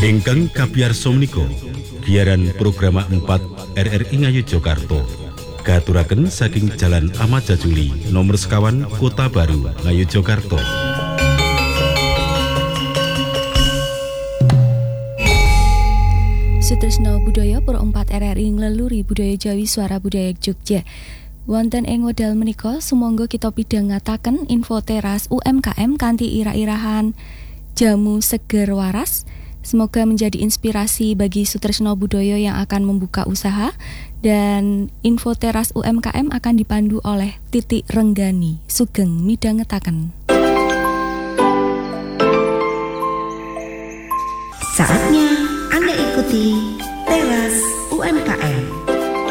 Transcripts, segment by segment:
Ingkang kabiyarsa menika giaran program 4 RRI Ngayogyakarta katuraken saking Jalan Ahmad Jajuli nomor sekawan Kota Baru Ngayogyakarta. Sutresna budaya Pro 4 RRI ngleluri budaya Jawi Swara Budaya Jogja. Wonten ing wedal menika sumangga kita pidhangetaken info teras UMKM kanthi ira-irahan jamu seger waras. Semoga menjadi inspirasi bagi Sutresna budaya yang akan membuka usaha, dan info teras UMKM akan dipandu oleh Titi Renggani. Sugeng midhangetaken. Saatnya Anda ikuti Teras UMKM.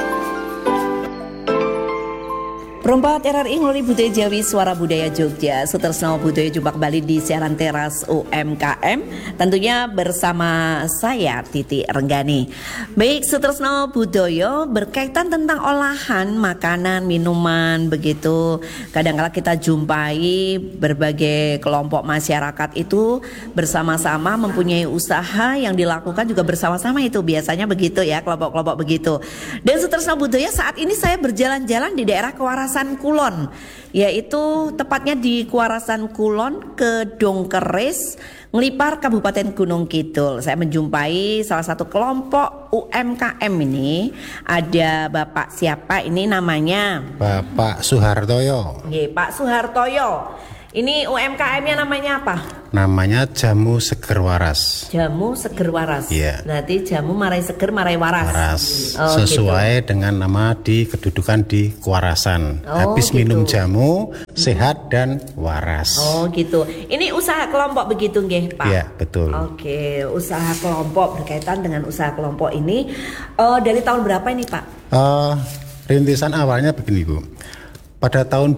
Perempat RRI ngeluri budaya Jawi Suara Budaya Jogja. Sutresna budaya jumpa kembali di siaran Teras UMKM, tentunya bersama saya Titi Renggani. Baik, Sutresna budaya berkaitan tentang olahan makanan, minuman begitu. Kadang-kala kita jumpai berbagai kelompok masyarakat itu bersama-sama mempunyai usaha yang dilakukan juga bersama-sama, itu biasanya begitu ya, kelompok-kelompok begitu. Dan Sutresna budaya saat ini saya berjalan-jalan di daerah Kewarasan Kulon, yaitu tepatnya di Kewarasan Kulon, Kedongkeris, Nglipar, Kabupaten Gunung Kidul. Saya menjumpai salah satu kelompok UMKM ini. Ada Bapak siapa ini namanya? Bapak Suhartoyo. Nggih, Pak Suhartoyo. Ini UMKM-nya namanya apa? Namanya Jamu Seger Waras. Jamu Seger Waras. Iya. Berarti jamu marai seger marai waras. Waras. Oh, sesuai gitu. dengan nama di kedudukan di Kewarasan. Habis gitu. minum jamu sehat dan waras. Oh gitu. Ini usaha kelompok begitu nggih, Pak? Iya, betul. Oke, usaha kelompok, berkaitan dengan usaha kelompok ini dari tahun berapa ini, Pak? Rintisan awalnya begini, Bu. Pada tahun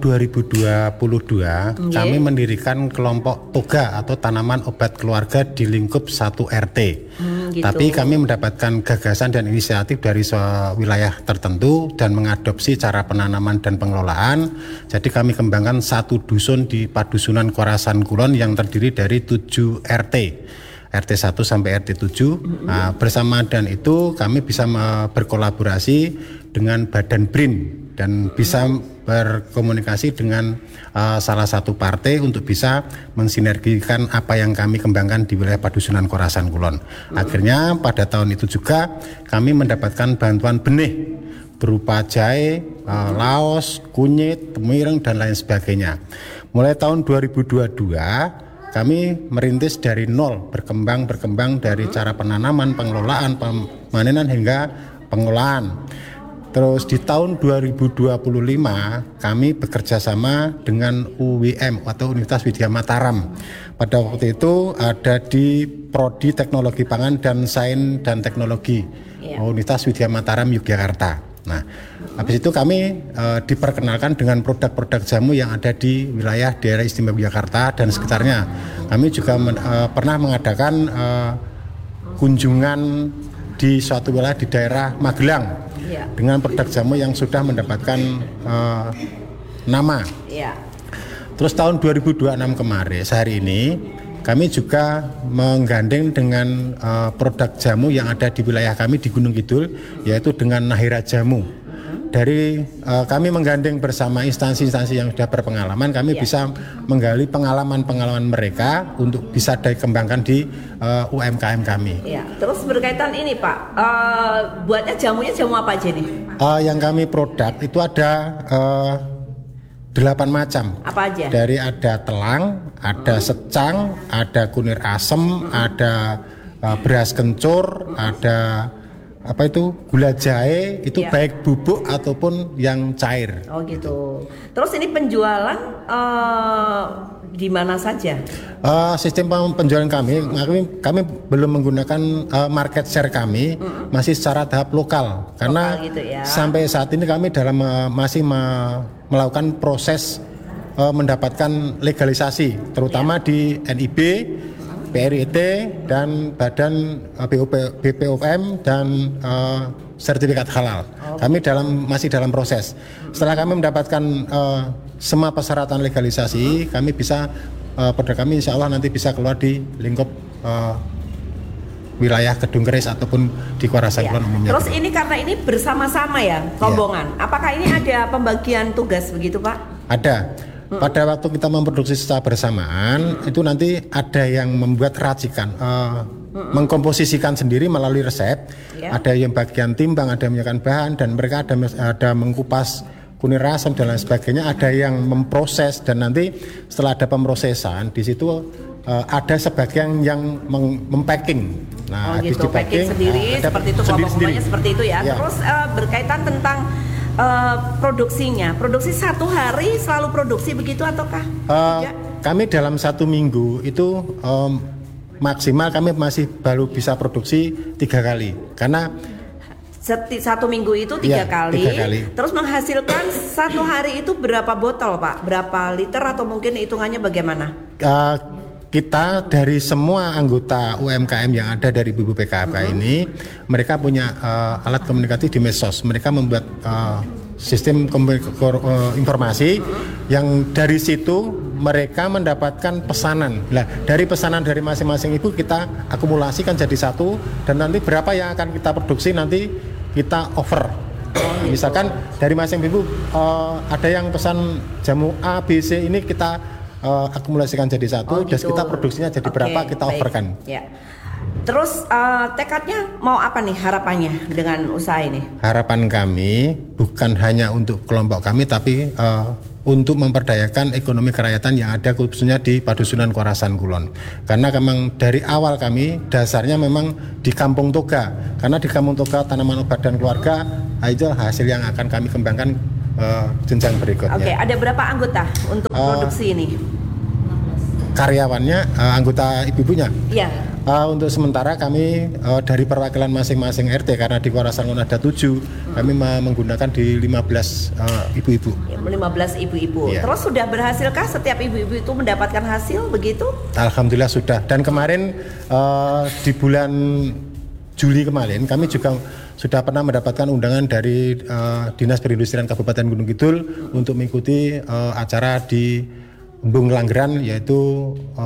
2022 kami mendirikan kelompok toga atau tanaman obat keluarga di lingkup 1 RT. Gitu. Tapi kami mendapatkan gagasan dan inisiatif dari wilayah tertentu dan mengadopsi cara penanaman dan pengelolaan. Jadi kami kembangkan satu dusun di Padusunan Kewarasan Kulon yang terdiri dari 7 RT. RT 1 sampai RT 7. Nah, bersama dan itu kami bisa berkolaborasi dengan Badan BRIN dan bisa berkomunikasi dengan salah satu partai untuk bisa mensinergikan apa yang kami kembangkan di wilayah Padusunan Kewarasan Kulon. Akhirnya pada tahun itu juga kami mendapatkan bantuan benih berupa jahe, laos, kunyit, temireng dan lain sebagainya. Mulai tahun 2022 kami merintis dari nol, berkembang dari cara penanaman, pengelolaan, pemanenan hingga pengolahan. Terus di tahun 2025 kami bekerja sama dengan UWM atau Universitas Widya Mataram. Pada waktu itu ada di Prodi Teknologi Pangan dan Sains dan Teknologi Universitas Widya Mataram Yogyakarta. Nah, habis itu kami diperkenalkan dengan produk-produk jamu yang ada di wilayah daerah istimewa Yogyakarta dan sekitarnya. Kami juga pernah mengadakan kunjungan di suatu wilayah di daerah Magelang dengan produk jamu yang sudah mendapatkan nama. Terus tahun 2026 kemarin, sehari ini kami juga menggandeng dengan produk jamu yang ada di wilayah kami di Gunung Kidul, yaitu dengan Nahira Jamu. Dari kami menggandeng bersama instansi-instansi yang sudah berpengalaman, kami bisa menggali pengalaman-pengalaman mereka untuk bisa dikembangkan di UMKM kami. Terus berkaitan ini, Pak, buatnya jamunya jamu apa aja nih? Yang kami produk itu ada 8 macam. Apa aja? Dari ada telang, ada secang, ada kunir asem, ada beras kencur, ada gula jahe, itu baik bubuk ataupun yang cair. Oh gitu. Terus ini penjualan di mana saja? Sistem penjualan kami belum menggunakan market share kami, masih secara tahap lokal. Karena gitu ya. Sampai saat ini kami masih melakukan proses mendapatkan legalisasi, terutama di NIB, PRIT dan Badan BPOM dan sertifikat halal. Kami masih dalam proses. Setelah kami mendapatkan semua persyaratan legalisasi, kami bisa produk kami insya Allah nanti bisa keluar di lingkup wilayah Kedung Keris ataupun di Korasan Kulon umumnya. Terus ini karena ini bersama-sama ya rombongan. Apakah ini ada pembagian tugas begitu Pak? Ada. Pada waktu kita memproduksi secara bersamaan, itu nanti ada yang membuat racikan, mengkomposisikan sendiri melalui resep. Ada yang bagian timbang, ada yang menyiapkan bahan, dan mereka ada mengkupas kunir asam dan lain sebagainya. Ada yang memproses, dan nanti setelah ada pemrosesan, di situ ada sebagian yang mempacking. Nah, gitu, packing sendiri, seperti itu, kelompok-kelompoknya seperti itu ya. Terus berkaitan tentang produksinya, produksi satu hari selalu produksi begitu ataukah? Kami dalam 1 minggu itu maksimal kami masih baru bisa produksi 3 kali karena 1 minggu itu 3 kali. Terus menghasilkan 1 hari itu berapa botol Pak? Berapa liter atau mungkin hitungannya bagaimana? Kita dari semua anggota UMKM yang ada dari Ibu PKK ini, mereka punya alat komunikasi di medsos. Mereka membuat sistem informasi yang dari situ mereka mendapatkan pesanan. Nah, dari pesanan dari masing-masing ibu kita akumulasikan jadi satu, dan nanti berapa yang akan kita produksi nanti kita over. Misalkan dari masing ibu ada yang pesan jamu A, B, C, ini kita akumulasikan jadi satu, dan kita produksinya jadi berapa kita overkan. Ya. Terus tekadnya mau apa nih harapannya dengan usaha ini? Harapan kami bukan hanya untuk kelompok kami, tapi untuk memperdayakan ekonomi kerakyatan yang ada khususnya di Padusunan Korasan Kulon. Karena memang dari awal kami dasarnya memang di Kampung Toga. Karena di Kampung Toga tanaman obat dan keluarga, itu hasil yang akan kami kembangkan jenjang berikutnya. Oke, ada berapa anggota untuk produksi ini? Karyawannya, anggota ibu-ibunya? Iya. Untuk sementara kami dari perwakilan masing-masing RT, karena di Korasan Kulon ada 7, kami menggunakan di 15 ibu-ibu. 15 ibu-ibu. Ya. Terus sudah berhasilkah setiap ibu-ibu itu mendapatkan hasil begitu? Alhamdulillah sudah. Dan kemarin di bulan Juli kemarin kami juga sudah pernah mendapatkan undangan dari Dinas Perindustrian Kabupaten Gunung Kidul untuk mengikuti acara di Embung Langgeran, yaitu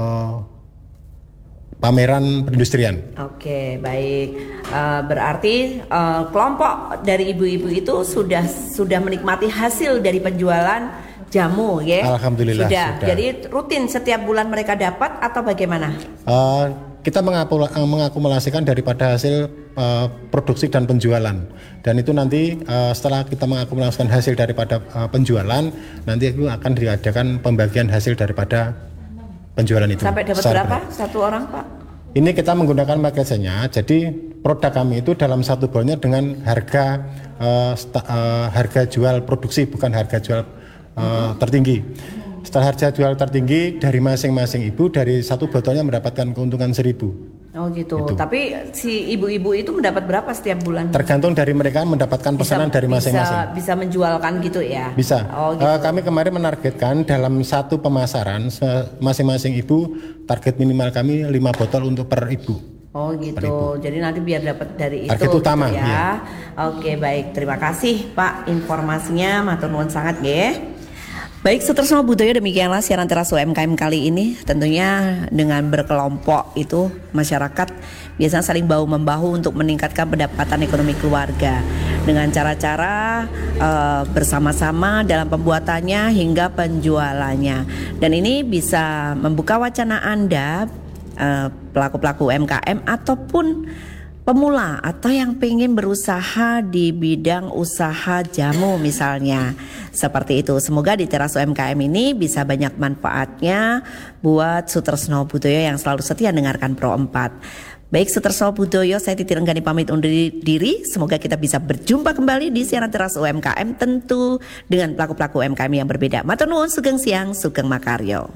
pameran perindustrian. Oke, baik. Berarti kelompok dari ibu-ibu itu sudah menikmati hasil dari penjualan jamu, ya? Alhamdulillah sudah. Jadi rutin setiap bulan mereka dapat atau bagaimana? Kita mengakumulasikan daripada hasil produksi dan penjualan, dan itu nanti setelah kita mengakumulasikan hasil daripada penjualan, nanti itu akan diadakan pembagian hasil daripada penjualan itu. Sampai dapat berapa satu orang Pak? Ini kita menggunakan marketnya, jadi produk kami itu dalam satu bolnya dengan harga harga jual produksi, bukan harga jual tertinggi. Setelah harga jual tertinggi dari masing-masing ibu, dari satu botolnya mendapatkan keuntungan 1.000. Oh gitu. Tapi si ibu-ibu itu mendapat berapa setiap bulan? Tergantung dari mereka mendapatkan pesanan dari masing-masing. Bisa menjualkan gitu ya? Bisa. Oh, gitu. Kami kemarin menargetkan dalam satu pemasaran masing-masing ibu target minimal kami 5 botol untuk per ibu. Oh gitu. Jadi nanti biar dapat dari target itu utama, gitu ya. Iya. Oke, baik. Terima kasih Pak informasinya, matur nuwun sangat nggih. Baik, Sutresno Budoyo, demikianlah siaran Teras UMKM kali ini. Tentunya dengan berkelompok itu masyarakat biasanya saling bahu-membahu untuk meningkatkan pendapatan ekonomi keluarga dengan cara-cara bersama-sama dalam pembuatannya hingga penjualannya. Dan ini bisa membuka wacana Anda, pelaku-pelaku UMKM ataupun pemula atau yang pengen berusaha di bidang usaha jamu misalnya. Seperti itu. Semoga di Teras UMKM ini bisa banyak manfaatnya buat Sutresno Budoyo yang selalu setia dengarkan Pro 4. Baik, Sutresno Budoyo, saya Titi Renggani pamit undur diri. Semoga kita bisa berjumpa kembali di siaran Teras UMKM, tentu dengan pelaku-pelaku UMKM yang berbeda. Matur nuwun, sugeng siang, sugeng makaryo.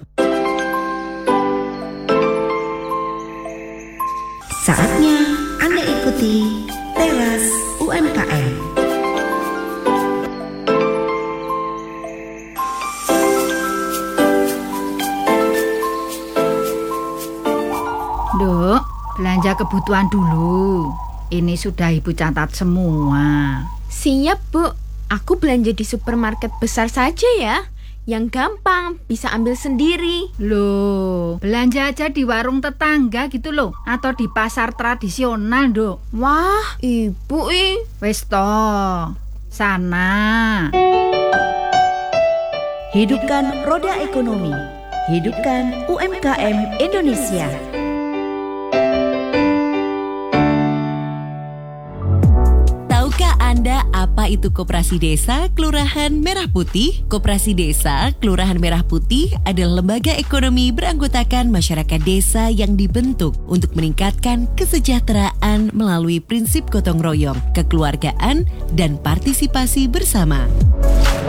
Saatnya Anda ikuti Teras UMKM. Duk, belanja kebutuhan dulu. Ini sudah Ibu catat semua. Siap, Bu. Aku belanja di supermarket besar saja ya, yang gampang, bisa ambil sendiri. Loh, belanja aja di warung tetangga gitu loh, atau di pasar tradisional, Dok. Wah, Ibu Wes toh, sana. Hidupkan roda ekonomi. Hidupkan UMKM Indonesia. Tahukah Anda apa itu Koperasi Desa Kelurahan Merah Putih? Koperasi Desa Kelurahan Merah Putih adalah lembaga ekonomi beranggotakan masyarakat desa yang dibentuk untuk meningkatkan kesejahteraan melalui prinsip gotong royong, kekeluargaan, dan partisipasi bersama.